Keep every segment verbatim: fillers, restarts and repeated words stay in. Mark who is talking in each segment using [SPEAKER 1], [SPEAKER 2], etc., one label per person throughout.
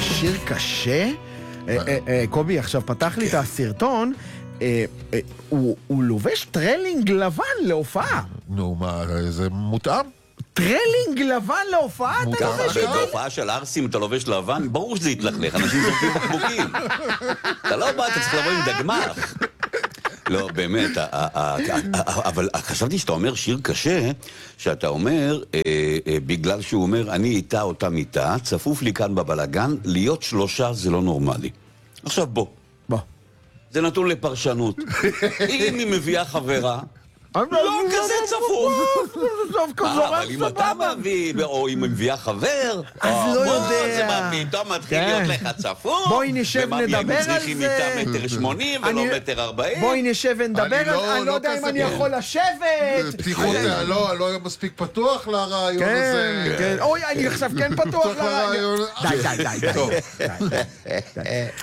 [SPEAKER 1] שיר קשה? קובי, עכשיו פתח לי את הסרטון, הוא לובש טרלינג לבן להופעה.
[SPEAKER 2] נו, מה, זה מותאם?
[SPEAKER 1] טרלינג לבן להופעה? אתה לובש לבן?
[SPEAKER 3] בהופעה של ארסים אתה לובש לבן? ברור שזה יתלכלך, אנשים זורקים בקבוקים. אתה לא בא, אתה צריך לבוא עם דגמח. לא, באמת, אבל חשבתי שאתה אומר שיר קשה, שאתה אומר, בגלל שהוא אומר, אני איתה אותה מיטה, צפוף לי כאן בבלגן, להיות שלושה זה לא נורמלי. עכשיו בוא.
[SPEAKER 1] בוא.
[SPEAKER 3] זה נתון לפרשנות. אם היא מביאה חברה, לא כזה צפוף. אבל אם אתה מביא, או אם היא מביאה חבר,
[SPEAKER 1] אז לא יודע.
[SPEAKER 3] זה פתאום מתחיל להיות לך צפוף.
[SPEAKER 1] בואי נשב נדבר על זה.
[SPEAKER 3] צריכים איתה מטר שמונים ולא מטר ארבעים.
[SPEAKER 1] בואי נשב ונדבר על זה. אני לא יודע אם אני יכול לשבת.
[SPEAKER 2] פתיחות, לא, לא היה מספיק פתוח לרעיון הזה.
[SPEAKER 1] כן, אוי, אני עכשיו כן פתוח לרעיון. די, די, די,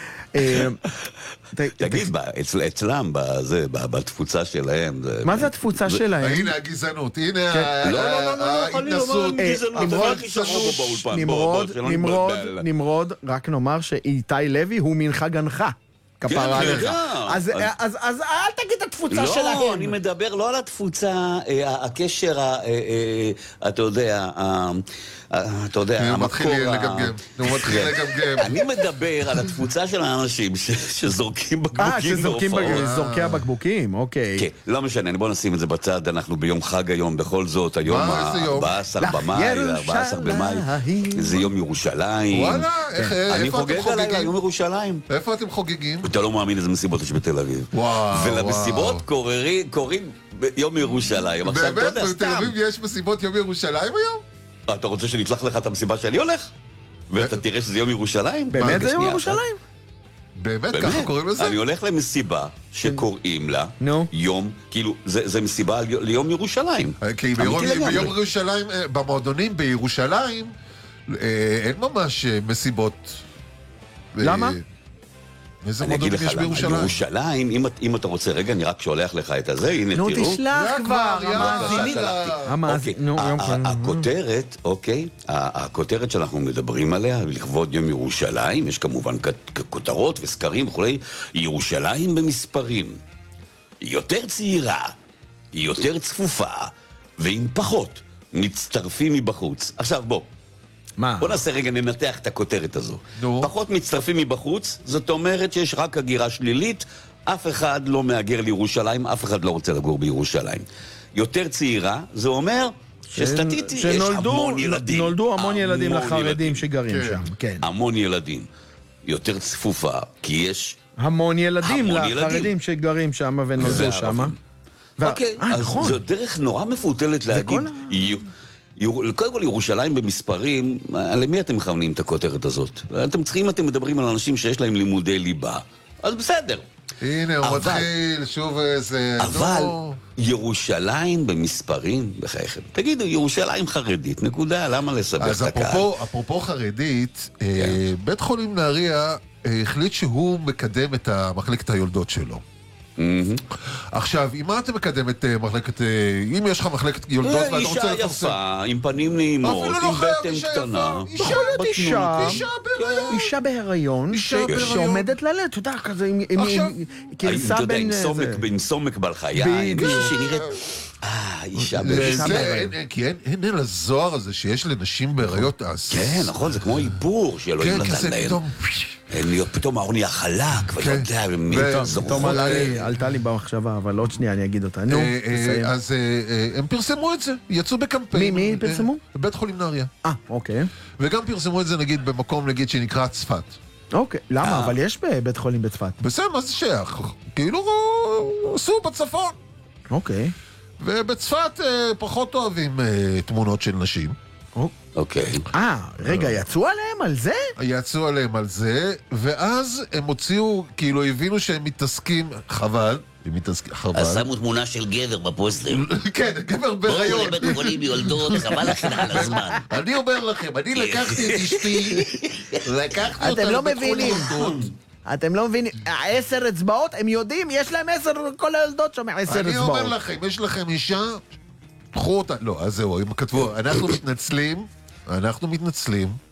[SPEAKER 1] די.
[SPEAKER 3] תגיד, אצלם, בתפוצה שלהם...
[SPEAKER 1] מה זה התפוצה שלהם?
[SPEAKER 2] הנה הגזענות, הנה
[SPEAKER 3] ההתנסות.
[SPEAKER 1] נמרוד, נמרוד, נמרוד, רק נאמר שאיתי לוי הוא מנחה גנך. כפרה עליך. אז אל תגיד את התפוצה שלהם.
[SPEAKER 3] לא, אני מדבר לא על התפוצה, הקשר, אתה יודע, אתה יודע,
[SPEAKER 2] הוא מתחיל לגמגם. הוא מתחיל לגמגם.
[SPEAKER 3] אני מדבר על התפוצה של האנשים שזורקים בקבוקים בהופעות.
[SPEAKER 1] אה, שזורקי הבקבוקים, אוקיי. כן,
[SPEAKER 3] לא משנה, בוא נשים את זה בצד, אנחנו ביום חג היום, בכל זאת, היום ה-ארבעה עשר במאי, ארבעה עשר במאי, זה יום ירושלים.
[SPEAKER 2] וואלה,
[SPEAKER 3] אני
[SPEAKER 2] איפה אתם
[SPEAKER 3] חוגג עליי
[SPEAKER 2] חוגגים?
[SPEAKER 3] יום ירושלים.
[SPEAKER 2] איפה אתם חוגגים?
[SPEAKER 3] אתה לא מאמין איזה מסיבות יש בתל אביב.
[SPEAKER 2] וואו,
[SPEAKER 3] ולמסיבות קוראים ביום ירושלים.
[SPEAKER 2] באמת? בתל אביב יש מסיבות יום ירושלים היום?
[SPEAKER 3] אתה רוצה שנצלח לך את המסיבה שאני הולך? ואתה תראה שזה יום ירושלים?
[SPEAKER 1] באמת זה יום ירושלים?
[SPEAKER 2] באמת? ככה קוראים לזה?
[SPEAKER 3] אני הולך למסיבה שקוראים לה יום, כאילו, זה מסיבה ליום ירושלים.
[SPEAKER 2] כי ביום ירושלים, במועדונים בירושלים, אין ממש מסיבות.
[SPEAKER 1] למה?
[SPEAKER 3] אני אגיד לך, ירושלים, אם אתה רוצה, רגע, אני רק שולח לך את הזה, הנה תראו.
[SPEAKER 1] נו, תשלח כבר, המאזינים.
[SPEAKER 3] הכותרת, אוקיי, הכותרת שאנחנו מדברים עליה, לכבוד יום ירושלים, יש כמובן כותרות וסקרים וכולי, ירושלים במספרים. היא יותר צעירה, היא יותר צפופה, ועם פחות מצטרפים מבחוץ. עכשיו בוא.
[SPEAKER 1] מה?
[SPEAKER 3] בוא נעשה רגע, ננתח את הכותרת הזו. נו. פחות מצטרפים מבחוץ, זאת אומרת שיש רק הגירה שלילית, אף אחד לא מאגר לירושלים, אף אחד לא רוצה לגור בירושלים. יותר צעירה, זה אומר שסטטיסטית יש המון ילדים.
[SPEAKER 1] נולדו המון ילדים לחרדים שגרים שם, כן.
[SPEAKER 3] המון ילדים. יותר צפופה, כי יש
[SPEAKER 1] המון ילדים לחרדים שגרים שם ונולדו שם.
[SPEAKER 3] אוקיי, אז זו דרך נורא מפותלת להגיד... קודם כל ירושלים במספרים, למי אתם מכוונים את הכותרת הזאת? אתם צריכים, אתם מדברים על אנשים שיש להם לימודי ליבה, אז בסדר.
[SPEAKER 2] הנה, הוא מתחיל, שוב איזה...
[SPEAKER 3] אבל ירושלים במספרים, בחייכם. תגידו, ירושלים חרדית, נקודה, למה לסבך את הקהל?
[SPEAKER 2] אז אפרופו חרדית, בית חולים נהריה החליט שהוא מקדם את מחלקת היולדות שלו. עכשיו, עם מה אתה מקדם את מחלקת... אם יש לך מחלקת יולדות ואתה רוצה לפרסם...
[SPEAKER 3] אישה יפה, עם פנים נעימות, עם בטן קטנה.
[SPEAKER 1] אישה אישה אישה בהיריון שעומדת ללדת, אתה יודע, כזה עם קרסה בין...
[SPEAKER 3] עם סומק בלחיין, שנראית... אה, אישה בהיריון.
[SPEAKER 2] כי אין אל הזוהר הזה שיש לנשים בהיריות אז...
[SPEAKER 3] כן, נכון, זה כמו איפור שאלוהים נתן להם. פתאום העורני החלק,
[SPEAKER 2] פתאום
[SPEAKER 1] עלתה לי במחשבה, אבל עוד שנייה אני אגיד אותה. נו, תסיים.
[SPEAKER 2] אז הם פרסמו את זה, יצאו בקמפיין.
[SPEAKER 1] מי פרסמו?
[SPEAKER 2] בבית חולים נהריה.
[SPEAKER 1] אה, אוקיי.
[SPEAKER 2] וגם פרסמו את זה נגיד במקום נגיד שנקרא צפת.
[SPEAKER 1] אוקיי, למה? אבל יש בבית חולים בצפת.
[SPEAKER 2] בסדר, מה זה שייך? כאילו עשו בצפון.
[SPEAKER 1] אוקיי.
[SPEAKER 2] ובצפת פחות אוהבים תמונות של נשים.
[SPEAKER 3] אוקיי.
[SPEAKER 1] אה, רגע, יצאו עליהם על זה?
[SPEAKER 2] יצאו עליהם על זה, ואז הם הוציאו, כאילו הבינו שהם מתעסקים, חבל, הם מתעסקים, חבל.
[SPEAKER 3] אז שמו תמונה של גבר בפוסטר.
[SPEAKER 2] כן, גבר בהיריון.
[SPEAKER 3] בואו לבית חולים יולדות, חבל לכם על הזמן.
[SPEAKER 2] אני אומר לכם, אני לקחתי את אשתי, לקחתי אותה לבית חולים יולדות.
[SPEAKER 1] אתם לא מבינים, עשר אצבעות, הם יודעים, יש להם עשר, כל היולדות שם, עשר אצבעות.
[SPEAKER 2] אני אומר לכם, יש לכם אישה, קחו אותה, לא, אז זהו, הם כתבו, אנחנו מתנצלים, אנחנו מתנצלים,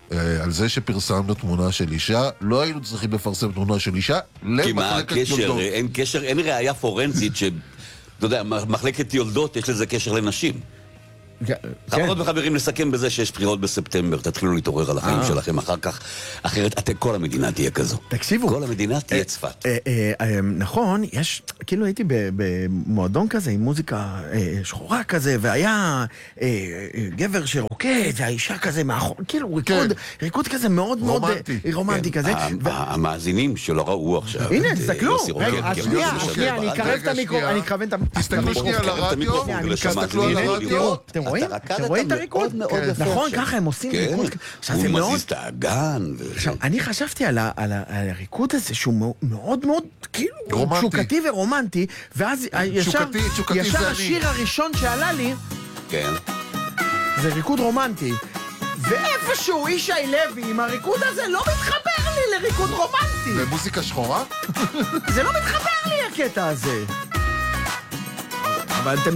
[SPEAKER 2] על זה שפרסמנו תמונה של אישה, לא היינו צריכים לפרסם תמונה של אישה
[SPEAKER 3] כי מה
[SPEAKER 2] למחלקת
[SPEAKER 3] הקשר?
[SPEAKER 2] יולדות.
[SPEAKER 3] אין קשר, אין ראייה פורנזית ש... אתה יודע, מחלקת יולדות יש לזה קשר לנשים. חברות וחברים, נסכם בזה שיש בחירות בספטמבר, תתחילו להתעורר על החיים שלכם אחר כך, אחרת אתם, כל המדינה תהיה כזו.
[SPEAKER 1] תקשיבו.
[SPEAKER 3] כל המדינה תהיה צפת.
[SPEAKER 1] נכון, יש, כאילו הייתי במועדון כזה עם מוזיקה שחורה כזה, והיה גבר שרוקד, והאישה כזה מאחור, כאילו ריקוד כזה מאוד מאוד רומנטי כזה.
[SPEAKER 3] המאזינים שלא ראו עכשיו.
[SPEAKER 1] הנה, תסתכלו. שנייה, שנייה, אני אקרב את המיקרופון, אני אכוון את המיקרופון.
[SPEAKER 2] תסתכלו שנייה על הרדיו, תסתכלו על הרדיו.
[SPEAKER 1] אתם רואים? אתם רואים את הריקוד? נכון, ככה הם עושים ריקוד.
[SPEAKER 3] הוא מזיז את האגן.
[SPEAKER 1] עכשיו, אני חשבתי על הריקוד הזה, שהוא מאוד מאוד, כאילו, תשוקתי ורומנטי, ואז ישר השיר הראשון שעלה לי, זה ריקוד רומנטי. ואיפשהו ישי לוי עם הריקוד הזה לא מתחבר לי לריקוד רומנטי.
[SPEAKER 2] ומוזיקה שחורה?
[SPEAKER 1] זה לא מתחבר לי הקטע הזה. אבל אתם